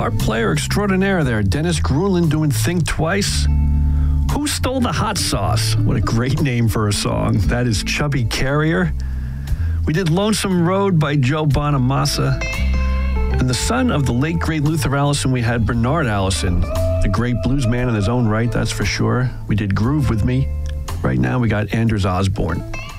harp player extraordinaire there, Dennis Grunland doing Think Twice. Who Stole the Hot Sauce? What a great name for a song. That is Chubby Carrier. We did Lonesome Road by Joe Bonamassa. And the son of the late, great Luther Allison, we had Bernard Allison, a great blues man in his own right, that's for sure. We did Groove With Me. Right now we got Anders Osborne.